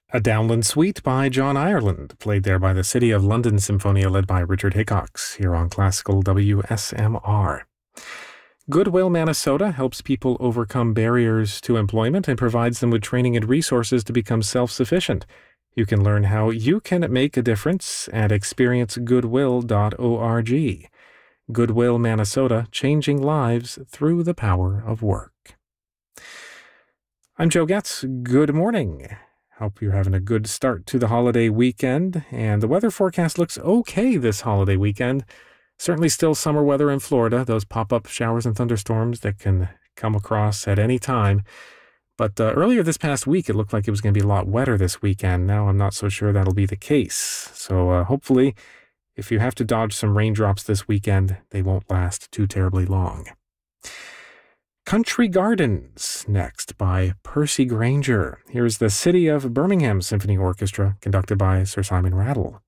A Downland Suite by John Ireland, played there by the City of London Symphonia led by Richard Hickox, here on Classical WSMR. Goodwill Manitoba helps people overcome barriers to employment and provides them with training and resources to become self-sufficient. You can learn how you can make a difference at experiencegoodwill.org. Goodwill Manitoba, changing lives through the power of work. I'm Joe Getz. Good morning. Hope you're having a good start to the holiday weekend, and the weather forecast looks okay this holiday weekend. Certainly still summer weather in Florida, those pop-up showers and thunderstorms that can come across at any time. But earlier this past week, it looked like it was going to be a lot wetter this weekend. Now I'm not so sure that'll be the case. So hopefully, if you have to dodge some raindrops this weekend, they won't last too terribly long. Country Gardens, next, by Percy Grainger. Here's the City of Birmingham Symphony Orchestra, conducted by Sir Simon Rattle.